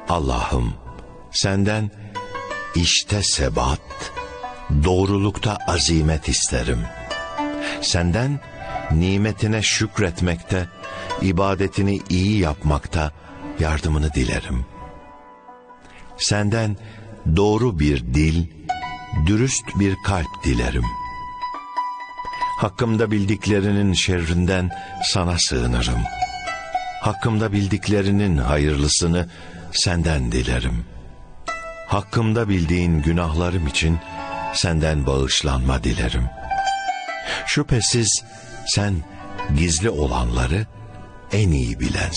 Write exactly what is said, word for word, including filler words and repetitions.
Allah'ım, senden işte sebat, doğrulukta azimet isterim. Senden nimetine şükretmekte, ibadetini iyi yapmakta yardımını dilerim. Senden doğru bir dil, dürüst bir kalp dilerim. Hakkımda bildiklerinin şerrinden sana sığınırım. Hakkımda bildiklerinin hayırlısını senden dilerim. Hakkımda bildiğin günahlarım için senden bağışlanma dilerim. Şüphesiz sen gizli olanları en iyi bilensin.